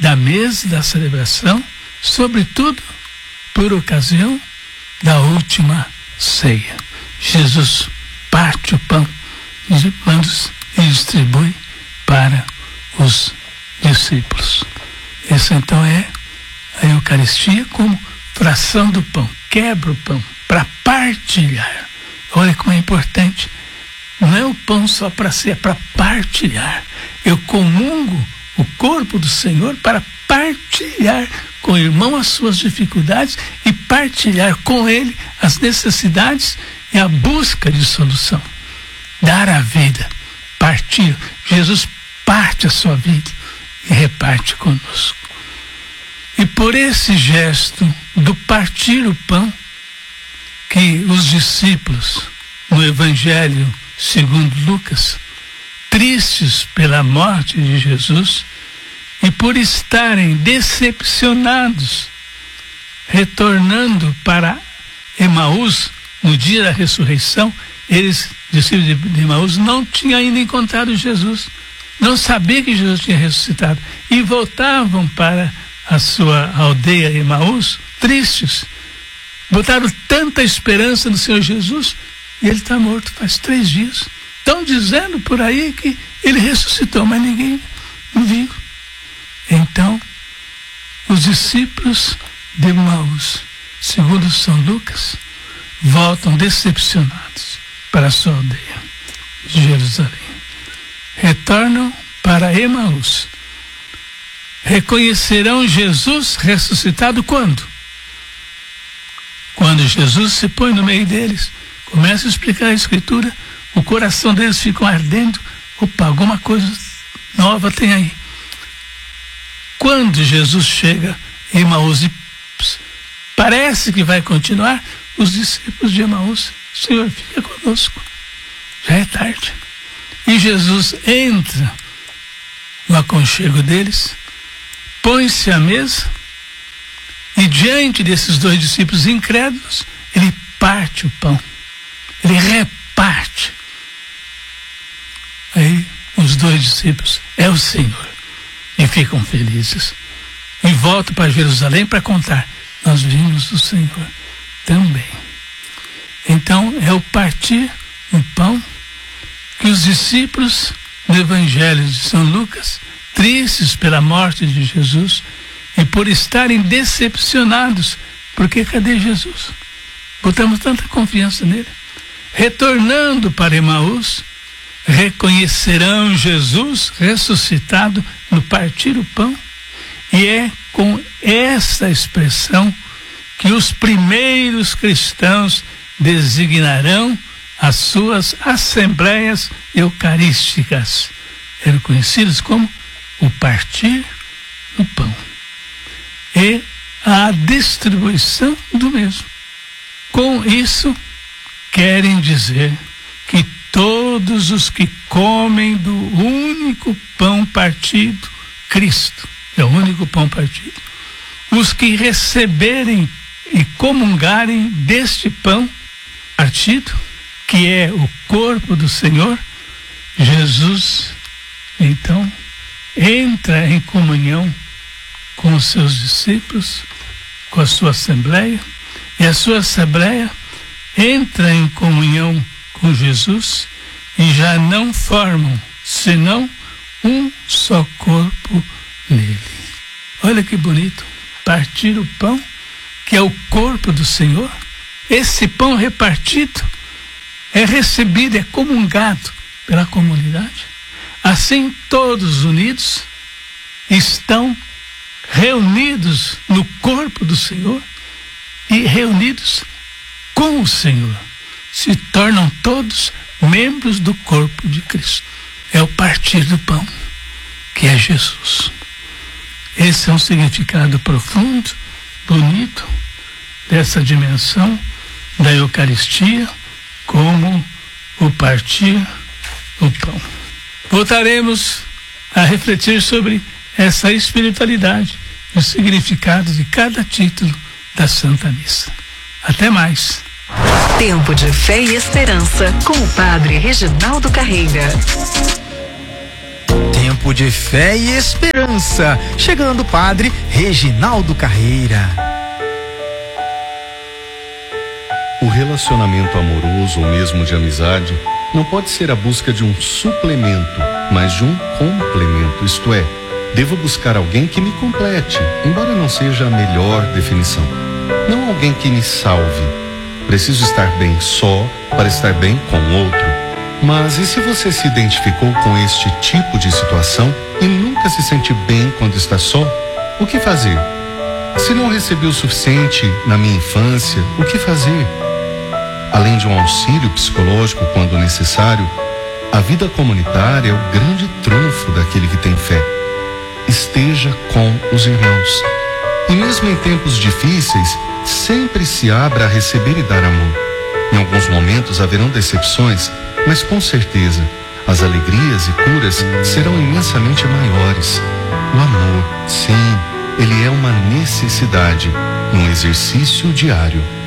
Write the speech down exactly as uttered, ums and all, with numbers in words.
da mesa da celebração, sobretudo por ocasião da última ceia. Jesus parte o pão e distribui para os discípulos. Essa então é a Eucaristia como fração do pão. Quebra o pão para partilhar. Olha como é importante. Não é o pão só para ser, é para partilhar. Eu comungo o corpo do Senhor para partilhar com o irmão as suas dificuldades e partilhar com ele as necessidades e a busca de solução. Dar a vida, partir. Jesus parte a sua vida e reparte conosco. E por esse gesto do partir o pão, que os discípulos, no Evangelho segundo Lucas, tristes pela morte de Jesus e por estarem decepcionados, retornando para Emaús no dia da ressurreição, eles, discípulos de Emaús, não tinham ainda encontrado Jesus, não sabiam que Jesus tinha ressuscitado e voltavam para a sua aldeia Emaús tristes. Botaram tanta esperança no Senhor Jesus e ele está morto faz três dias. Estão dizendo por aí que ele ressuscitou, mas ninguém viu. Então, os discípulos de Emaús, segundo São Lucas, voltam decepcionados para a sua aldeia de Jerusalém. Retornam para Emaús. Reconhecerão Jesus ressuscitado quando? Quando Jesus se põe no meio deles, começa a explicar a Escritura, o coração deles fica ardendo. Opa, alguma coisa nova tem aí. Quando Jesus chega em Emaús e parece que vai continuar, os discípulos de Emaús, Senhor, fica conosco, já é tarde. E Jesus entra no aconchego deles, põe-se à mesa e diante desses dois discípulos incrédulos, ele parte o pão, ele reparte. Aí os dois discípulos, é o Senhor, e ficam felizes. E voltam para Jerusalém para contar, nós vimos o Senhor também. Então é o partir o pão que os discípulos do Evangelho de São Lucas, tristes pela morte de Jesus e por estarem decepcionados, porque cadê Jesus? Botamos tanta confiança nele. Retornando para Emaús, reconhecerão Jesus ressuscitado no partir o pão, e é com essa expressão que os primeiros cristãos designarão as suas assembleias eucarísticas. Eram conhecidos como o partir do pão e a distribuição do mesmo. Com isso, querem dizer que todos os que comem do único pão partido, Cristo é o único pão partido, os que receberem e comungarem deste pão partido, que é o corpo do Senhor, Jesus, então, entra em comunhão com os seus discípulos, com a sua assembleia, e a sua assembleia entra em comunhão com Jesus e já não formam senão um só corpo nele. Olha que bonito, partir o pão, que é o corpo do Senhor. Esse pão repartido é recebido, é comungado pela comunidade. Assim, todos unidos estão reunidos no corpo do Senhor e reunidos com o Senhor. Se tornam todos membros do corpo de Cristo. É o partir do pão, que é Jesus. Esse é um significado profundo, bonito, dessa dimensão da Eucaristia, como o partir o pão. Voltaremos a refletir sobre essa espiritualidade, os significados de cada título da Santa Missa. Até mais. Tempo de Fé e Esperança, com o Padre Reginaldo Carreira. Tempo Tempo de Fé e Esperança. Chegando o padre Reginaldo Carreira. O relacionamento amoroso ou mesmo de amizade não pode ser a busca de um suplemento, mas de um complemento, isto é, devo buscar alguém que me complete, embora não seja a melhor definição. Não alguém que me salve. Preciso estar bem só para estar bem com o outro. Mas e se você se identificou com este tipo de situação e nunca se sente bem quando está só? O que fazer? Se não recebi o suficiente na minha infância, o que fazer? Além de um auxílio psicológico quando necessário, a vida comunitária é o grande trunfo daquele que tem fé. Esteja com os irmãos. E mesmo em tempos difíceis, sempre se abra a receber e dar amor. Em alguns momentos haverão decepções, mas com certeza as alegrias e curas serão imensamente maiores. O amor, sim, ele é uma necessidade, um exercício diário.